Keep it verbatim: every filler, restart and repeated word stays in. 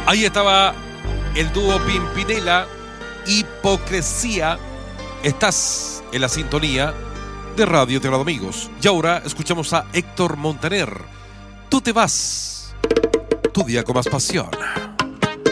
Ahí estaba el dúo Pimpinela, Hipocresía. Estás en la sintonía de Radio Teclado Amigos. Y ahora escuchamos a Héctor Montaner. Tú te vas, tu día con más pasión.